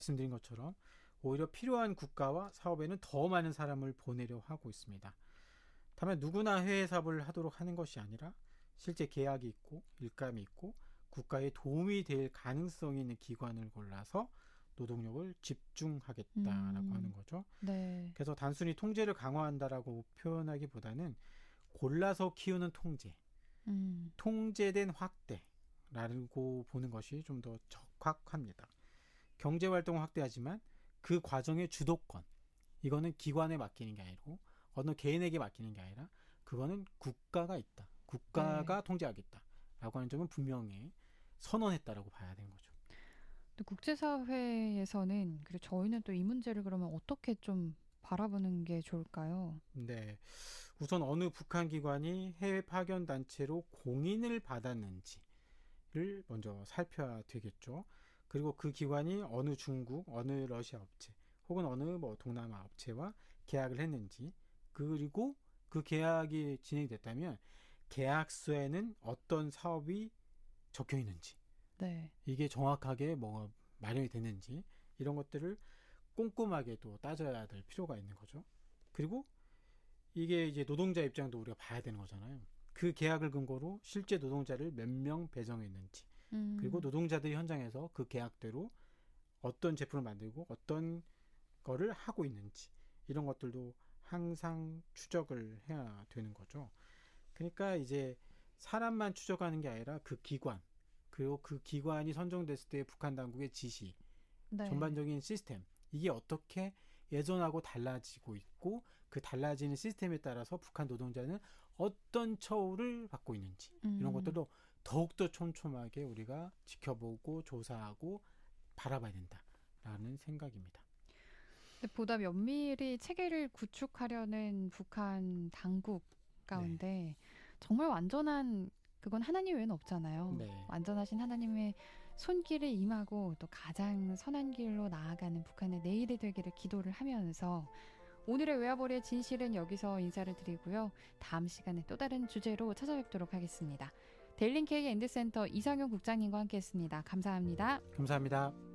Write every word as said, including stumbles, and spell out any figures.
말씀드린 것처럼 오히려 필요한 국가와 사업에는 더 많은 사람을 보내려 하고 있습니다. 다만 누구나 해외 사업을 하도록 하는 것이 아니라 실제 계약이 있고 일감이 있고 국가에 도움이 될 가능성이 있는 기관을 골라서 노동력을 집중하겠다라고 음, 하는 거죠. 네. 그래서 단순히 통제를 강화한다라고 표현하기보다는 골라서 키우는 통제, 음, 통제된 확대라고 보는 것이 좀 더 적합합니다. 경제활동을 확대하지만 그 과정의 주도권, 이거는 기관에 맡기는 게 아니고 어느 개인에게 맡기는 게 아니라 그거는 국가가 있다. 국가가 네. 통제하겠다라고 하는 점은 분명히 선언했다라고 봐야 되는 거죠. 또 국제사회에서는 그리고 저희는 또 이 문제를 그러면 어떻게 좀 바라보는 게 좋을까요? 네, 우선 어느 북한 기관이 해외 파견 단체로 공인을 받았는지를 먼저 살펴야 되겠죠. 그리고 그 기관이 어느 중국, 어느 러시아 업체, 혹은 어느 뭐 동남아 업체와 계약을 했는지, 그리고 그 계약이 진행됐다면 계약서에는 어떤 사업이 적혀 있는지, 네. 이게 정확하게 뭐 마련이 됐는지, 이런 것들을 꼼꼼하게 또 따져야 될 필요가 있는 거죠. 그리고 이게 이제 노동자 입장도 우리가 봐야 되는 거잖아요. 그 계약을 근거로 실제 노동자를 몇 명 배정했는지, 그리고 음, 노동자들이 현장에서 그 계약대로 어떤 제품을 만들고 어떤 거를 하고 있는지, 이런 것들도 항상 추적을 해야 되는 거죠. 그러니까 이제 사람만 추적하는 게 아니라 그 기관, 그리고 그 기관이 선정됐을 때 북한 당국의 지시, 네. 전반적인 시스템, 이게 어떻게 예전하고 달라지고 있고 그 달라지는 시스템에 따라서 북한 노동자는 어떤 처우를 받고 있는지, 이런 음. 것들도 더욱더 촘촘하게 우리가 지켜보고 조사하고 바라봐야 된다라는 생각입니다. 근데 보다 면밀히 체계를 구축하려는 북한 당국 네, 가운데 정말 완전한 그건 하나님 외에는 없잖아요. 네, 완전하신 하나님의 손길을 임하고 또 가장 선한 길로 나아가는 북한의 내일이 되기를 기도를 하면서 오늘의 외화벌이의 진실은 여기서 인사를 드리고요. 다음 시간에 또 다른 주제로 찾아뵙도록 하겠습니다. 데일링 K 엔드센터 이상용 국장님과 함께했습니다. 감사합니다. 감사합니다.